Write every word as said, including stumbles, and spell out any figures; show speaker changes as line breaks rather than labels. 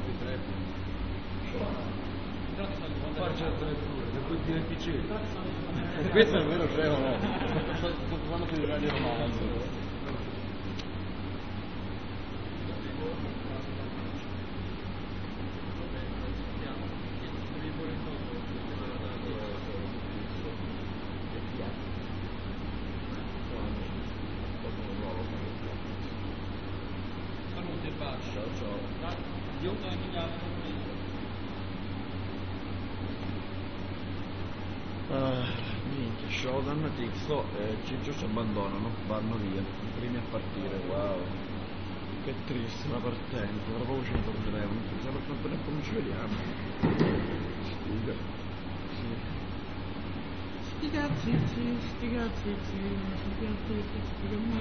Faccia la lettura, se poi ti P C.
Questo è il vero freno, no? Sto provando per il radio romanzo. Ciao ciao. Io Ah, minchia, Shodan, Tixo e Ciccio ci abbandonano, vanno via, i primi a partire, wow. Che triste la partenza, tra poco ce ne torneremo, chissà per quanto tempo non ci vediamo. Stiga. Sì. Stiga zizi, stiga zizi, stiga zizi, stiga